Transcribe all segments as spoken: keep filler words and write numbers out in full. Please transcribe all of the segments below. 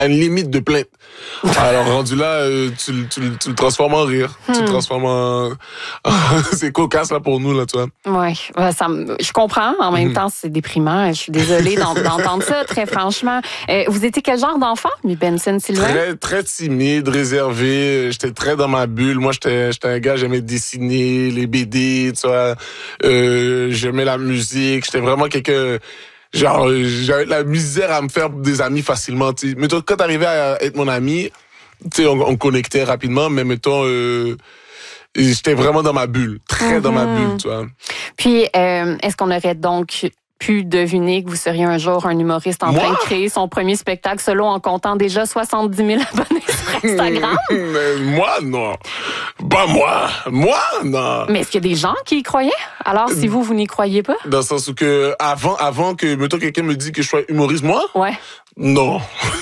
à une limite de plainte. Alors, rendu là, euh, tu, tu, tu le transformes en rire. Hmm. Tu le transformes en... c'est cocasse, là, pour nous, là, tu vois. Oui, ça, je comprends. En même hmm. temps, c'est déprimant. Je suis désolée d'entendre ça, très franchement. Euh, vous étiez quel genre d'enfant, mi Benson Sylvain? Très, très timide, réservé. J'étais très dans ma bulle. Moi, j'étais, j'étais un gars, j'aimais dessiner, les B D, tu vois. Euh, j'aimais la musique. J'étais vraiment quelqu'un... Genre, j'avais la misère à me faire des amis facilement, tu sais. Mais toi, quand t'arrivais à être mon ami, tu sais, on, on connectait rapidement, mais mettons, euh, j'étais vraiment dans ma bulle, très mm-hmm. dans ma bulle, tu vois. Puis, euh, est-ce qu'on aurait donc pu deviner que vous seriez un jour un humoriste en Moi? train de créer son premier spectacle solo en comptant déjà soixante-dix mille abonnés sur Instagram? Mais moi, non. Pas moi. Moi, non. Mais est-ce qu'il y a des gens qui y croyaient? Alors, si vous, vous n'y croyez pas? Dans le sens où que, avant, avant que, mettons, quelqu'un me dit que je sois humoriste, moi? Ouais. Non.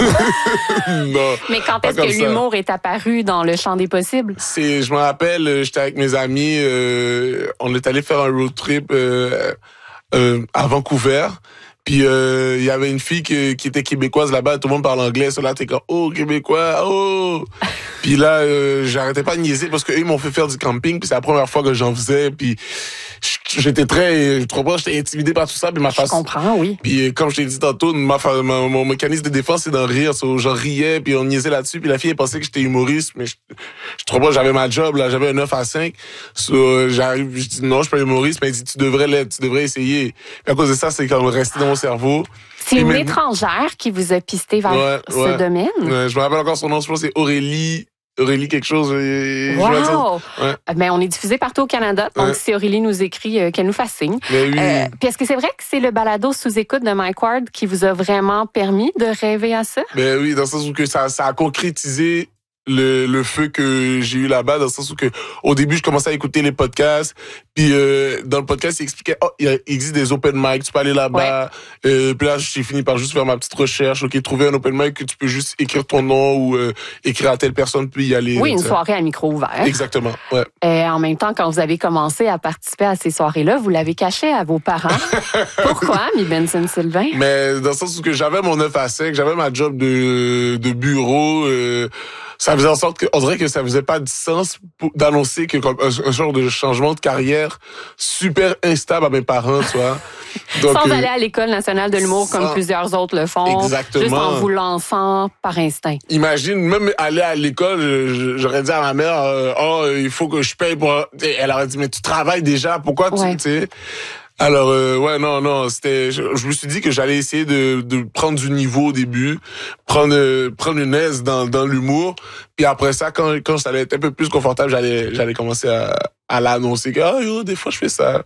Non. Mais quand est-ce que l'humour est apparu dans le champ des possibles? C'est, je me rappelle, j'étais avec mes amis, euh, on est allé faire un road trip, euh, Euh, à Vancouver, puis il euh, y avait une fille qui, qui était québécoise là-bas, tout le monde parle anglais, ça là t'es comme oh québécois, oh. Puis là euh, j'arrêtais pas de niaiser parce que eux ils m'ont fait faire du camping, puis c'est la première fois que j'en faisais, puis j'étais très, je trouve pas, j'étais intimidé par tout ça, puis ma face. Je comprends, oui. Puis comme je t'ai dit tantôt, ma, ma, mon mécanisme de défense c'est d'en rire, so, j'en riais, puis on niaisait là-dessus, puis la fille elle pensait que j'étais humoriste, mais je, je trouve pas, j'avais ma job là, j'avais un neuf à cinq, so, j'arrive, je dis non, je suis pas humoriste, mais elle dit tu devrais l'être, tu devrais essayer. Puis à cause de ça, c'est comme resté dans mon cerveau. C'est une même... étrangère qui vous a pisté vers ouais, ce ouais. domaine. Ouais, je me rappelle encore son nom, je pense que c'est Aurélie. Aurélie quelque chose. Je, wow! Je ouais. Ben, on est diffusé partout au Canada. Donc, ouais. si Aurélie nous écrit, euh, qu'elle nous fasse signe. Mais oui. Euh, puis est-ce que c'est vrai que c'est le balado sous-écoute de Mike Ward qui vous a vraiment permis de rêver à ça? Ben oui, dans le sens où que ça, ça a concrétisé le, le feu que j'ai eu là-bas, dans le sens où que au début, je commençais à écouter les podcasts, puis euh, dans le podcast, il expliquait, oh, il existe des open mic, tu peux aller là-bas. Ouais. Euh, puis là, j'ai fini par juste faire ma petite recherche, ok, trouver un open mic que tu peux juste écrire ton nom ou euh, écrire à telle personne, puis y aller. Oui, une soirée à micro ouvert. Exactement, ouais. Et en même temps, quand vous avez commencé à participer à ces soirées-là, vous l'avez caché à vos parents. Pourquoi, mi Benson Sylvain? Mais dans le sens où que j'avais mon neuf à cinq, j'avais ma job de, de bureau, euh, ça faisait en sorte que, on dirait que ça faisait pas de sens pour, d'annoncer que comme un, un genre de changement de carrière super instable à mes parents, tu vois. Donc, sans euh, aller à l'École nationale de l'humour sans... comme plusieurs autres le font. Exactement. Juste en vous lançant par instinct. Imagine, même aller à l'école, j'aurais dit à ma mère, euh, oh, il faut que je paye pour... Elle aurait dit, mais tu travailles déjà, pourquoi tu, ouais. tu sais... Alors, euh, ouais, non, non, c'était... Je, je me suis dit que j'allais essayer de, de prendre du niveau au début, prendre euh, prendre une aise dans, dans l'humour, puis après ça, quand, quand ça allait être un peu plus confortable, j'allais j'allais commencer à, à l'annoncer que, ah, yo, des fois, je fais ça.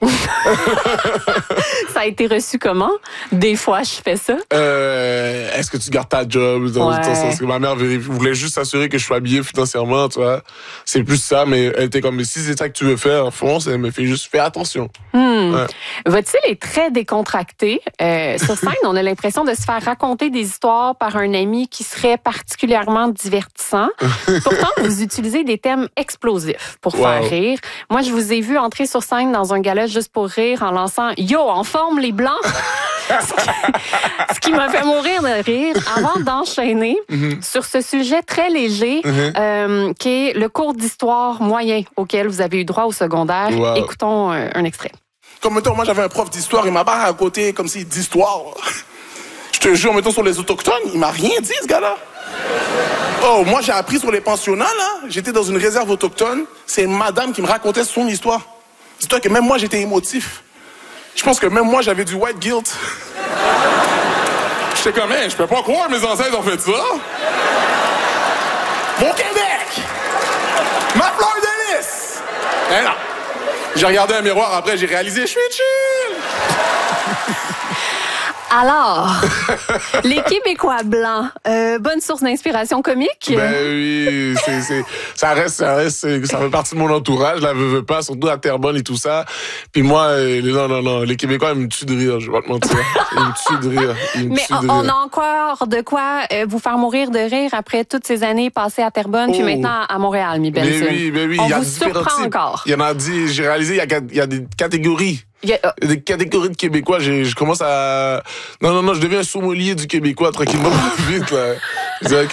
Ça a été reçu comment? Des fois, je fais ça? Euh, est-ce que tu gardes ta job? Dans, ouais. dans, parce que ma mère voulait juste s'assurer que je sois bien financièrement, tu vois. C'est plus ça, mais elle était comme, si c'est ça que tu veux faire, fonce, elle me fait juste, fais attention. Hmm. Ouais. Votre style est très décontracté. Euh, sur scène, on a l'impression de se faire raconter des histoires par un ami qui serait particulièrement divertissant. Pourtant, vous utilisez des thèmes explosifs pour wow. faire rire. Moi, je vous ai vu entrer sur scène dans un gala juste pour rire en lançant « Yo, en forme les Blancs! » Ce qui, ce qui m'a fait mourir de rire avant d'enchaîner mm-hmm. sur ce sujet très léger mm-hmm. euh, qui est le cours d'histoire moyen auquel vous avez eu droit au secondaire. Wow. Écoutons un, un extrait. Comme mettons, moi j'avais un prof d'histoire, il m'a barré à côté comme si d'histoire. Je te jure, mettons sur les autochtones, il m'a rien dit ce gars-là. Oh, moi j'ai appris sur les pensionnats là, j'étais dans une réserve autochtone, c'est une madame qui me racontait son histoire. Dis-toi que même moi j'étais émotif. Je pense que même moi j'avais du white guilt. J'étais comme, hey, je peux pas croire que mes ancêtres ont fait ça. Mon Québec! Ma fleur de lys! Eh non. J'ai regardé un miroir après, j'ai réalisé, je suis chill! Alors, les Québécois blancs, euh, bonne source d'inspiration comique? Ben oui, c'est, c'est, ça reste, ça reste, ça fait partie de mon entourage, la veux, veux pas, surtout à Terrebonne et tout ça. Puis moi, euh, non, non, non, les Québécois, ils me tuent de rire, je vais pas te mentir. Ils me tuent de rire. Ils me Mais tuent de on rire. a encore de quoi euh, vous faire mourir de rire après toutes ces années passées à Terrebonne, oh. puis maintenant à Montréal, mi Benson. Mais oui, mais oui, on il y a vous différents surprend types. Encore. Il y en a dit, j'ai réalisé, il y a, il y a des catégories. Yeah. Des catégories de Québécois, j'ai, je commence à... Non, non, non, je deviens un sommelier du Québécois tranquillement, vite, là.